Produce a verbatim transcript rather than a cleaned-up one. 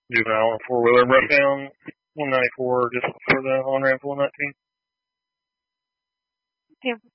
Juvenile four-wheeler broke down one ninety-four just before the on-ramp one nineteen. Yeah.